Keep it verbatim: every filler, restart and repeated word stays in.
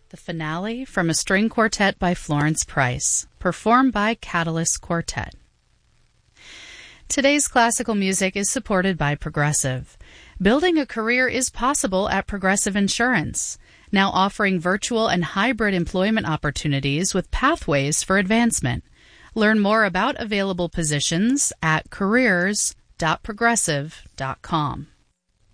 The finale from a string quartet by Florence Price, performed by Catalyst Quartet. Today's classical music is supported by Progressive. Building a career is possible at Progressive Insurance, now offering virtual and hybrid employment opportunities with pathways for advancement. Learn more about available positions at careers dot progressive dot com.